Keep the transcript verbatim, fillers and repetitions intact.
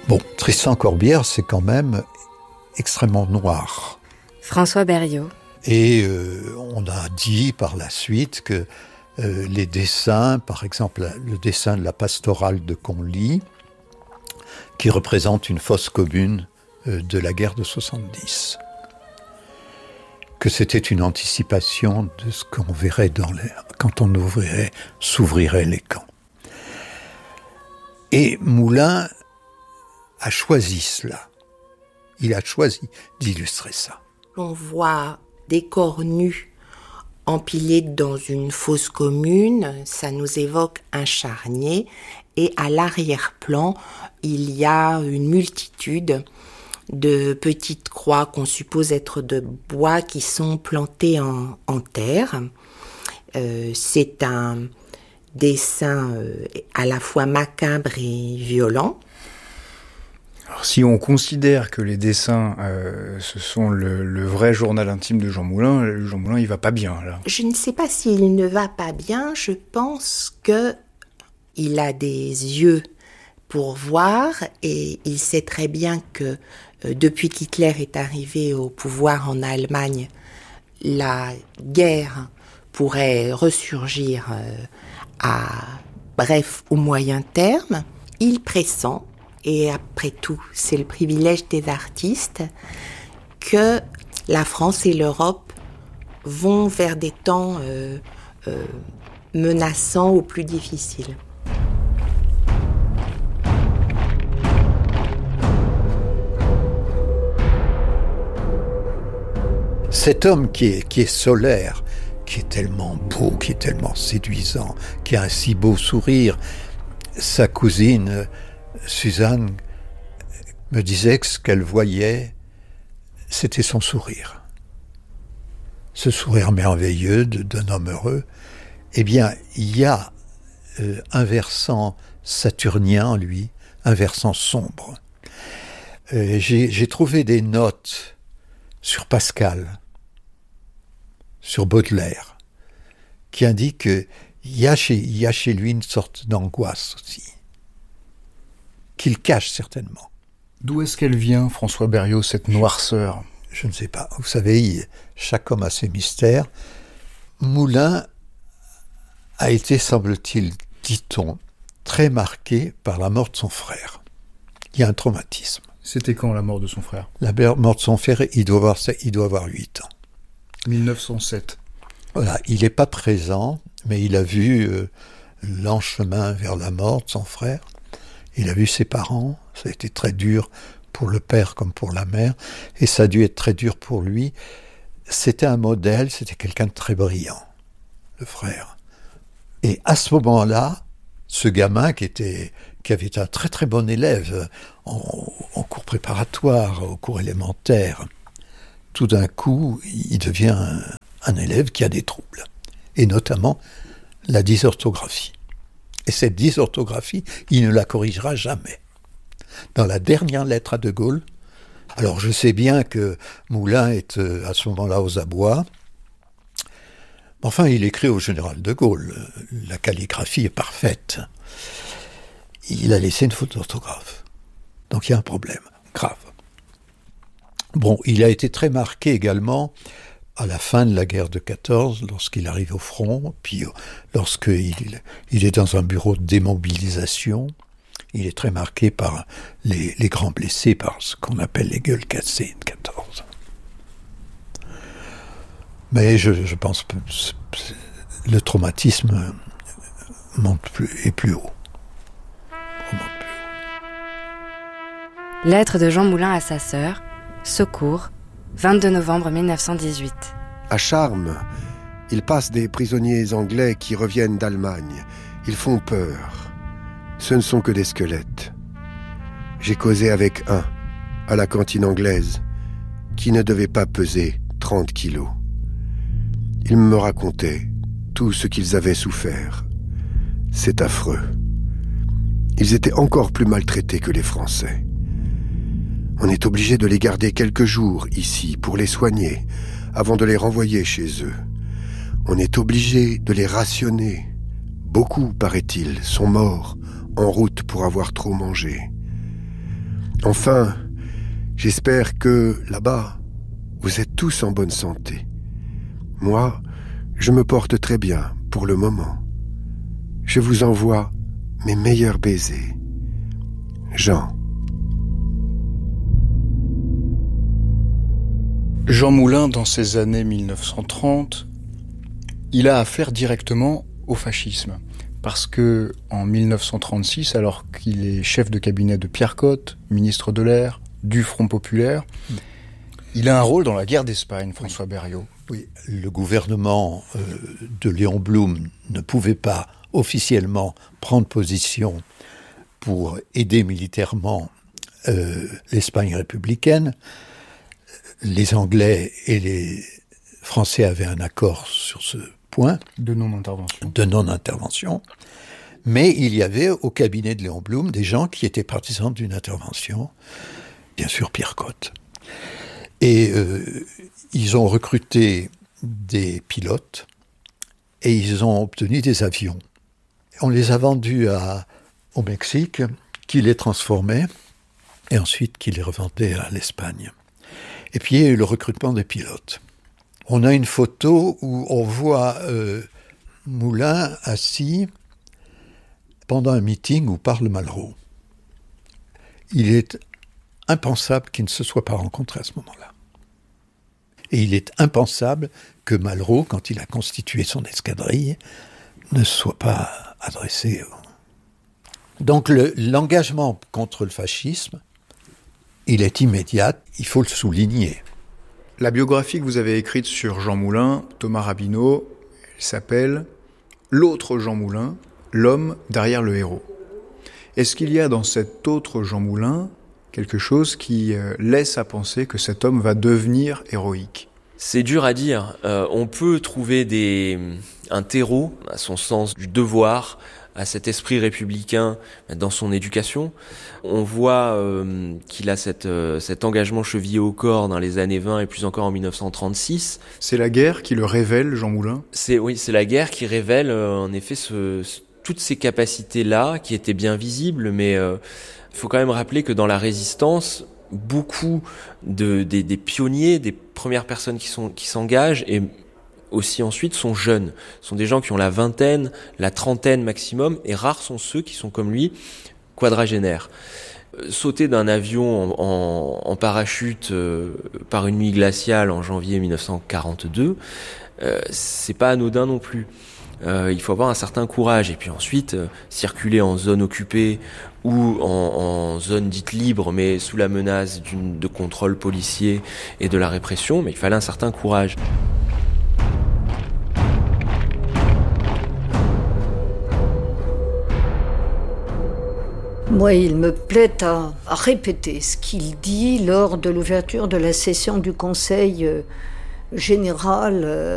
Bon, Tristan Corbière, c'est quand même extrêmement noir. François Berriot. Et euh, on a dit par la suite que euh, les dessins, par exemple le dessin de la pastorale de Conly, qui représente une fosse commune euh, de la guerre de soixante-dix, que c'était une anticipation de ce qu'on verrait dans les, quand on ouvrirait, s'ouvrirait les camps. Et Moulin a choisi cela. Il a choisi d'illustrer ça. On voit des corps nus empilés dans une fosse commune, ça nous évoque un charnier, et à l'arrière-plan, il y a une multitude de petites croix qu'on suppose être de bois qui sont plantées en, en terre. Euh, c'est un dessin euh, à la fois macabre et violent. Alors, si on considère que les dessins, euh, ce sont le, le vrai journal intime de Jean Moulin, Jean Moulin, il va pas bien, là. Je ne sais pas s'il ne va pas bien, je pense que il a des yeux pour voir et il sait très bien que euh, depuis qu'Hitler est arrivé au pouvoir en Allemagne, la guerre pourrait ressurgir euh, à bref ou moyen terme. Il pressent, et après tout, c'est le privilège des artistes, que la France et l'Europe vont vers des temps euh, euh, menaçants ou plus difficiles. Cet homme qui est, qui est solaire, qui est tellement beau, qui est tellement séduisant, qui a un si beau sourire, sa cousine Suzanne me disait que ce qu'elle voyait, c'était son sourire. Ce sourire merveilleux de, d'un homme heureux. Eh bien, il y a euh, un versant saturnien en lui, un versant sombre. Euh, j'ai, j'ai trouvé des notes sur Pascal, sur Baudelaire, qui indiquent qu'il y a chez, il y a chez lui une sorte d'angoisse aussi, qu'il cache certainement. D'où est-ce qu'elle vient, François Berriot, cette noirceur ? Je ne sais pas. Vous savez, chaque homme a ses mystères. Moulin a été, semble-t-il, dit-on, très marqué par la mort de son frère. Il y a un traumatisme. C'était quand la mort de son frère ? La mort de son frère, il doit avoir, il doit avoir huit ans. mille neuf cent sept. Voilà, il n'est pas présent, mais il a vu euh, l'en chemin vers la mort de son frère. Il a vu ses parents, ça a été très dur pour le père comme pour la mère, et ça a dû être très dur pour lui. C'était un modèle, c'était quelqu'un de très brillant, le frère. Et à ce moment-là, ce gamin qui était, qui avait été un très très bon élève en, en cours préparatoire, au cours élémentaire, tout d'un coup, il devient un, un élève qui a des troubles, et notamment la dysorthographie. Et cette dysorthographie, il ne la corrigera jamais. Dans la dernière lettre à De Gaulle, alors je sais bien que Moulin est euh, à ce moment-là aux abois, enfin il écrit au général De Gaulle, la calligraphie est parfaite. Il a laissé une faute d'orthographe. Donc il y a un problème grave. Bon, il a été très marqué également à la fin de la guerre de quatorze, lorsqu'il arrive au front, puis lorsqu'il il est dans un bureau de démobilisation, il est très marqué par les, les grands blessés, par ce qu'on appelle les gueules cassées de quatorze. Mais je, je pense que le traumatisme monte plus, est plus haut. Remonte plus haut. Lettre de Jean Moulin à sa sœur, Secours, vingt-deux novembre mille neuf cent dix-huit. À Charmes, il passe des prisonniers anglais qui reviennent d'Allemagne. Ils font peur. Ce ne sont que des squelettes. J'ai causé avec un, à la cantine anglaise, qui ne devait pas peser trente kilos. Ils me racontaient tout ce qu'ils avaient souffert. C'est affreux. Ils étaient encore plus maltraités que les Français. On est obligé de les garder quelques jours ici pour les soigner, avant de les renvoyer chez eux. On est obligé de les rationner. Beaucoup, paraît-il, sont morts en route pour avoir trop mangé. Enfin, j'espère que, là-bas, vous êtes tous en bonne santé. Moi, je me porte très bien pour le moment. Je vous envoie mes meilleurs baisers. Jean. Jean Moulin, dans ces années mille neuf cent trente, il a affaire directement au fascisme. Parce que, en mille neuf cent trente-six, alors qu'il est chef de cabinet de Pierre Cot, ministre de l'Air, du Front populaire, mmh. il a un rôle dans la guerre d'Espagne, François Berriot. Oui, le gouvernement euh, de Léon Blum ne pouvait pas officiellement prendre position pour aider militairement euh, l'Espagne républicaine. Les Anglais et les Français avaient un accord sur ce point. De non-intervention. De non-intervention. Mais il y avait au cabinet de Léon Blum des gens qui étaient partisans d'une intervention. Bien sûr, Pierre Cot. Et euh, ils ont recruté des pilotes et ils ont obtenu des avions. On les a vendus à, au Mexique, qui les transformait et ensuite qui les revendait à l'Espagne. Et puis il y a eu le recrutement des pilotes. On a une photo où on voit euh, Moulin assis pendant un meeting où parle Malraux. Il est impensable qu'il ne se soit pas rencontré à ce moment-là. Et il est impensable que Malraux, quand il a constitué son escadrille, ne soit pas adressé. Donc le, l'engagement contre le fascisme, il est immédiat, il faut le souligner. La biographie que vous avez écrite sur Jean Moulin, Thomas Rabineau, elle s'appelle « L'autre Jean Moulin, l'homme derrière le héros ». Est-ce qu'il y a dans cet autre Jean Moulin quelque chose qui euh, laisse à penser que cet homme va devenir héroïque ? C'est dur à dire. Euh, on peut trouver des, un terreau à son sens du devoir, à cet esprit républicain dans son éducation. On voit euh, qu'il a cette, euh, cet engagement chevillé au corps dans les années vingt et plus encore en mille neuf cent trente-six. C'est la guerre qui le révèle, Jean Moulin ? C'est, oui, c'est la guerre qui révèle euh, en effet ce, ce, toutes ces capacités-là qui étaient bien visibles, mais euh, il faut quand même rappeler que dans la résistance, beaucoup de, des, des pionniers, des premières personnes qui, sont, qui s'engagent et aussi ensuite sont jeunes, sont des gens qui ont la vingtaine, la trentaine maximum, et rares sont ceux qui sont comme lui quadragénaires. Sauter d'un avion en, en, en parachute euh, par une nuit glaciale en janvier mille neuf cent quarante-deux, euh, c'est pas anodin non plus. Euh, il faut avoir un certain courage, et puis ensuite euh, circuler en zone occupée ou en, en zone dite libre, mais sous la menace d'une, de contrôle policier et de la répression, mais il fallait un certain courage. Moi, il me plaît à, à répéter ce qu'il dit lors de l'ouverture de la session du Conseil euh, général euh,